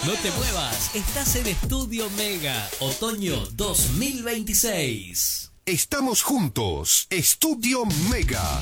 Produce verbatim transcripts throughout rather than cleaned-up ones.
No te muevas, estás en Estudio Mega, otoño dos mil veintiséis. Estamos juntos, Estudio Mega.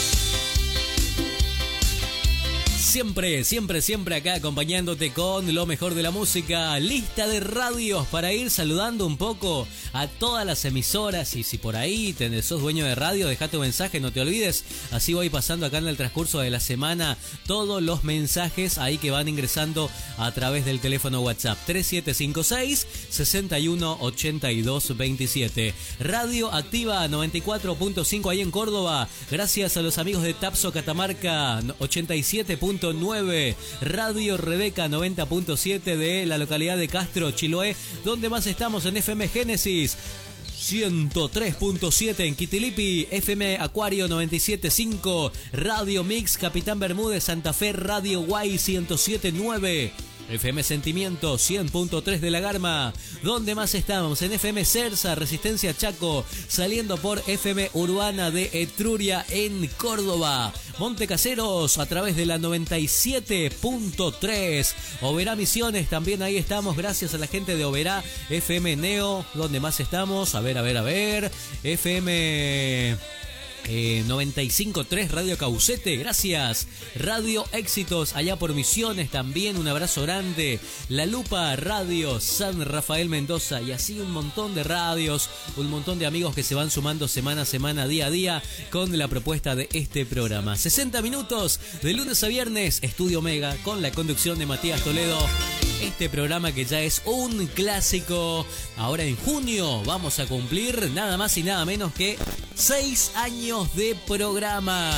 Siempre, siempre, siempre acá acompañándote con lo mejor de la música, lista de radios para ir saludando un poco a todas las emisoras. Y si por ahí tenés, sos dueño de radio, dejá tu mensaje, no te olvides. Así voy pasando acá en el transcurso de la semana todos los mensajes ahí que van ingresando a través del teléfono WhatsApp tres siete cinco seis, seis uno ocho dos dos siete. Radio Activa noventa y cuatro punto cinco ahí en Córdoba. Gracias a los amigos de Tapso Catamarca ochenta y siete punto nueve, Radio Rebeca noventa punto siete de la localidad de Castro, Chiloé, donde más estamos en F M Génesis ciento tres punto siete en Quitilipi, F M Acuario noventa y siete punto cinco, Radio Mix Capitán Bermúdez Santa Fe, Radio Guay ciento siete punto nueve, F M Sentimiento cien punto tres de La Garma. ¿Dónde más estamos? En F M Cerza, Resistencia Chaco, saliendo por F M Urbana de Etruria en Córdoba. Montecaseros a través de la noventa y siete punto tres. Oberá Misiones, también ahí estamos, gracias a la gente de Oberá. F M Neo, ¿dónde más estamos? A ver, a ver, a ver. F M... Eh, noventa y cinco punto tres Radio Caucete, gracias. Radio Éxitos allá por Misiones también, un abrazo grande. La Lupa Radio San Rafael Mendoza, y así un montón de radios, un montón de amigos que se van sumando semana a semana, día a día con la propuesta de este programa. sesenta minutos de lunes a viernes, Estudio Mega con la conducción de Matías Toledo. Este programa que ya es un clásico. Ahora en junio vamos a cumplir nada más y nada menos que seis años de programa.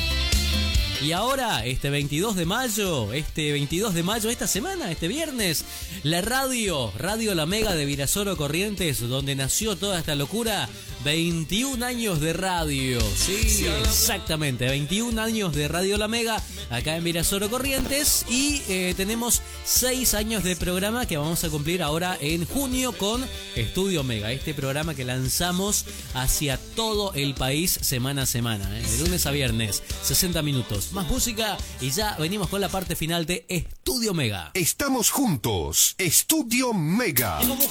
Y ahora, este veintidós de mayo, este veintidós de mayo, esta semana, este viernes, la radio, Radio La Mega de Virasoro Corrientes, donde nació toda esta locura, veintiún años de radio, sí, exactamente, veintiún años de Radio La Mega, acá en Virasoro Corrientes, y eh, tenemos seis años de programa que vamos a cumplir ahora en junio con Estudio Mega, este programa que lanzamos hacia todo el país semana a semana, ¿eh? De lunes a viernes, sesenta minutos. Más música y ya venimos con la parte final de Estudio Mega. Estamos juntos, Estudio Mega.